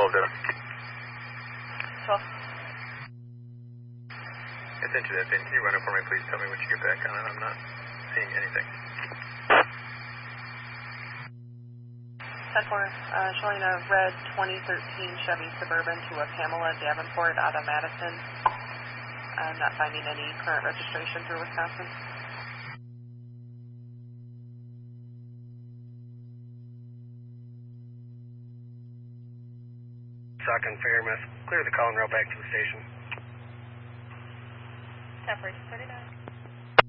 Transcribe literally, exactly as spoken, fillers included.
twelve zero. twelve. Attention to that thing. Can you run it for me, please? Tell me what you get back on it. I'm not seeing anything. ten four, uh, showing a red twenty thirteen Chevy Suburban to a Pamela Davenport out of Madison. I'm not finding any current registration through Wisconsin. Sock and Fairmouth. Clear the call and route back to the station. ten four, thirty-nine.